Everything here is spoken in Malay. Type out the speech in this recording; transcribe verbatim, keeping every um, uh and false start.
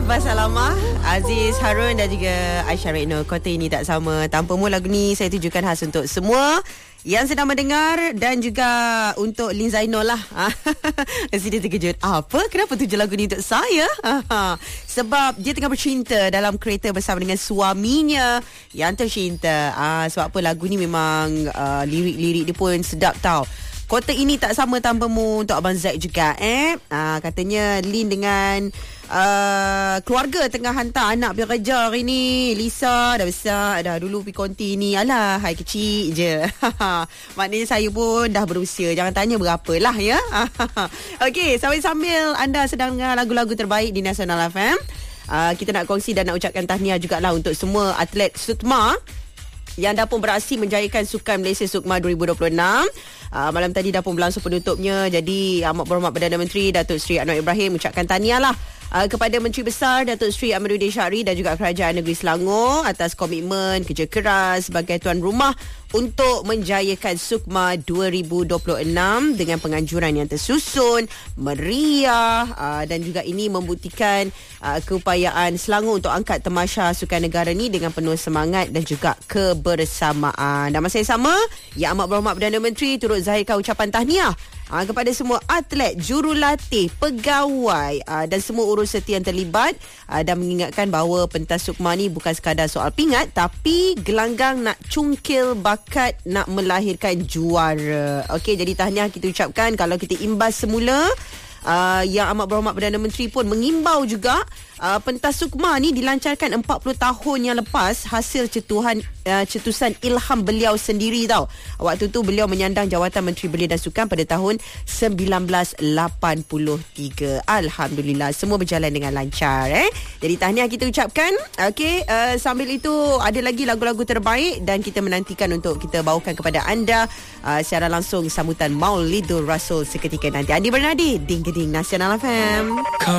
Abbas Alamah, Aziz Harun dan juga Aisyah Rekno. Kota ini tak sama. Tanpamu lagu ni saya tujukan khas untuk semua yang sedang mendengar dan juga untuk Lin Zainul lah. Mesti dia terkejut. Apa? Kenapa tuju lagu ni untuk saya? Sebab dia tengah bercinta dalam kereta bersama dengan suaminya yang tercinta. Ah, sebab apa lagu ni memang uh, lirik-lirik dia pun sedap tau. Kota ini tak sama tanpamu untuk Abang Zaid juga eh. Ah, katanya Lin dengan uh, keluarga tengah hantar anak pergi kerja hari ni. Lisa dah besar, dah dulu pergi konti ni. Alah, hai kecil je. Maknanya saya pun dah berusia. Jangan tanya berapalah ya. Okey, sambil-sambil anda sedang dengar lagu-lagu terbaik di Nasional F M. Uh, kita nak kongsi dan nak ucapkan tahniah jugalah untuk semua atlet SUKMA yang dah pun beraksi menjayakan Sukan Malaysia SUKMA dua ribu dua puluh enam. Uh, malam tadi dah pun berlangsung penutupnya. Jadi Amat Berhormat Perdana Menteri Datuk Seri Anwar Ibrahim ucapkan tahniah lah uh, kepada Menteri Besar Datuk Seri Amiruddin Syari dan juga Kerajaan Negeri Selangor atas komitmen kerja keras sebagai tuan rumah untuk menjayakan SUKMA dua ribu dua puluh enam dengan penganjuran yang tersusun, meriah uh, dan juga ini membuktikan uh, keupayaan Selangor untuk angkat tamasya Sukan Negara ni dengan penuh semangat dan juga kebersamaan. Dan masa yang sama, Yang Amat Berhormat Perdana Menteri turut zahirkan ucapan tahniah Ha, kepada semua atlet, jurulatih, pegawai aa, dan semua urus serta yang terlibat aa, dan mengingatkan bahawa pentas SUKMA ni bukan sekadar soal pingat tapi gelanggang nak cungkil bakat nak melahirkan juara. Okey, jadi tahniah kita ucapkan. Kalau kita imbas semula, Uh, Yang Amat Berhormat Perdana Menteri pun mengimbau juga uh, pentas SUKMA ni dilancarkan empat puluh tahun yang lepas hasil cetuhan uh, cetusan ilham beliau sendiri tau. Waktu tu beliau menyandang jawatan Menteri Belia dan Sukan pada tahun sembilan belas lapan puluh tiga. Alhamdulillah semua berjalan dengan lancar eh. Jadi tahniah kita ucapkan. Okey, uh, sambil itu ada lagi lagu-lagu terbaik dan kita menantikan untuk kita bawakan kepada anda uh, secara langsung sambutan Maulidur Rasul seketika nanti. Andi Bernadi, Ding Keding Nasional F M.